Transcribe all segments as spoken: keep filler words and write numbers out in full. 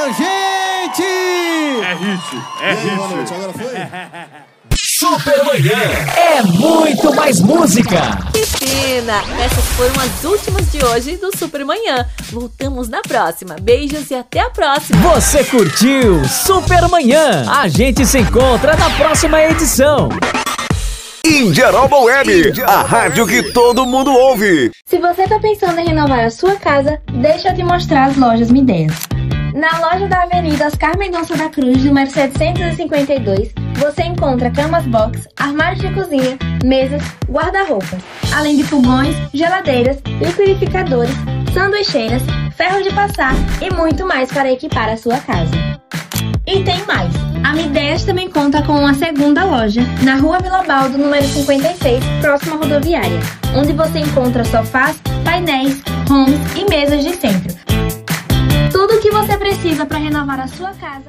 Valeu, gente! É hit, é hit. Boa noite, agora foi? Supermanhã é muito mais música. Que pena! Essas foram as últimas de hoje do Supermanhã. Voltamos na próxima. Beijos e até a próxima. Você curtiu Supermanhã? A gente se encontra na próxima edição. Indiaroba Web, a rádio que todo mundo ouve. Se você tá pensando em renovar a sua casa, deixa eu te mostrar as lojas Mideias. Na loja da Avenida Oscar Mendonça da Cruz, número setecentos e cinquenta e dois, você encontra camas box, armários de cozinha, mesas, guarda-roupas, além de fogões, geladeiras, liquidificadores, sanduicheiras, ferro de passar e muito mais para equipar a sua casa. E tem mais! A Mideias também conta com uma segunda loja, na Rua Vila Baldo, número cinquenta e seis, próxima à rodoviária, onde você encontra sofás, painéis, homes e mesas de centro. Tudo o que você precisa para renovar a sua casa.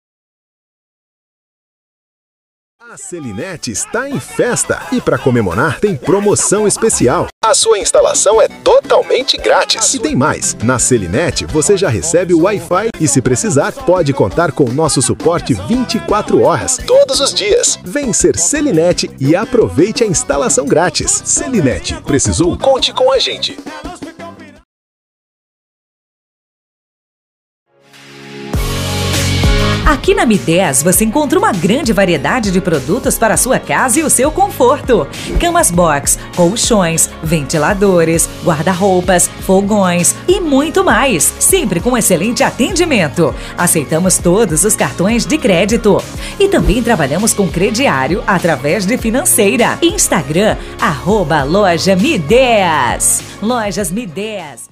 A Selinete está em festa e para comemorar tem promoção especial. A sua instalação é totalmente grátis. E tem mais, na Selinete você já recebe o Wi-Fi e se precisar pode contar com o nosso suporte vinte e quatro horas, todos os dias. Vem ser Selinete e aproveite a instalação grátis. Selinete, precisou? Conte com a gente. Aqui na Mideias você encontra uma grande variedade de produtos para a sua casa e o seu conforto. Camas box, colchões, ventiladores, guarda-roupas, fogões e muito mais. Sempre com excelente atendimento. Aceitamos todos os cartões de crédito. E também trabalhamos com crediário através de financeira. Instagram, arroba Loja Mideias. Lojas Mideias.